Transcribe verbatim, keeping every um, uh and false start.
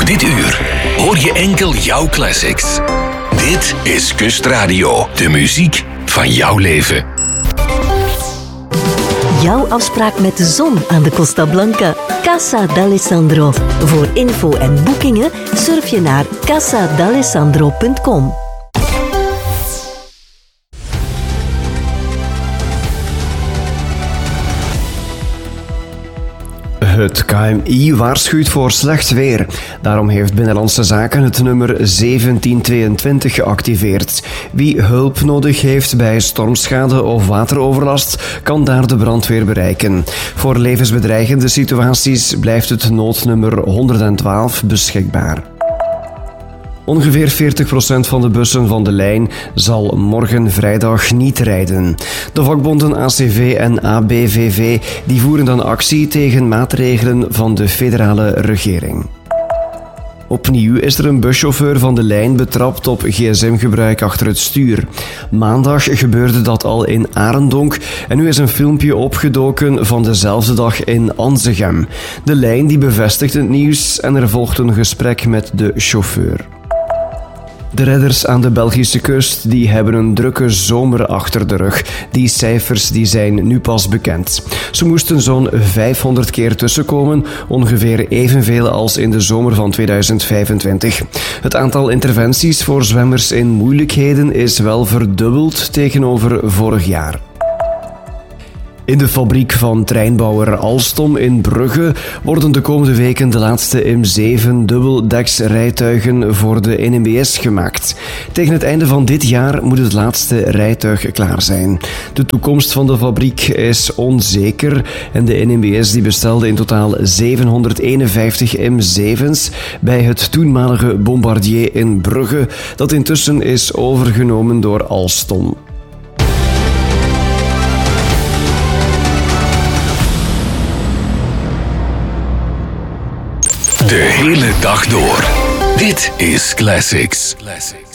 Dit uur hoor je enkel jouw classics. Dit is Kustradio, de muziek van jouw leven. Jouw afspraak met de zon aan de Costa Blanca. Casa d'Alessandro. Voor info en boekingen surf je naar casa d'alessandro punt com. Het K M I waarschuwt voor slecht weer. Daarom heeft Binnenlandse Zaken het nummer zeventien tweeëntwintig geactiveerd. Wie hulp nodig heeft bij stormschade of wateroverlast, kan daar de brandweer bereiken. Voor levensbedreigende situaties blijft het noodnummer honderdtwaalf beschikbaar. Ongeveer veertig procent van de bussen van de lijn zal morgen vrijdag niet rijden. De vakbonden A C V en A B V V die voeren dan actie tegen maatregelen van de federale regering. Opnieuw is er een buschauffeur van de lijn betrapt op gsm-gebruik achter het stuur. Maandag gebeurde dat al in Arendonk en nu is een filmpje opgedoken van dezelfde dag in Anzegem. De lijn die bevestigt het nieuws en er volgt een gesprek met de chauffeur. De redders aan de Belgische kust die hebben een drukke zomer achter de rug. Die cijfers die zijn nu pas bekend. Ze moesten zo'n vijfhonderd keer tussenkomen, ongeveer evenveel als in de zomer van tweeduizend vijfentwintig. Het aantal interventies voor zwemmers in moeilijkheden is wel verdubbeld tegenover vorig jaar. In de fabriek van treinbouwer Alstom in Brugge worden de komende weken de laatste M zeven dubbeldeks-rijtuigen voor de N M B S gemaakt. Tegen het einde van dit jaar moet het laatste rijtuig klaar zijn. De toekomst van de fabriek is onzeker en de N M B S die bestelde in totaal zevenhonderdeenenvijftig M zeven's bij het toenmalige Bombardier in Brugge, dat intussen is overgenomen door Alstom. De hele dag door. Dit is Classics. Classics.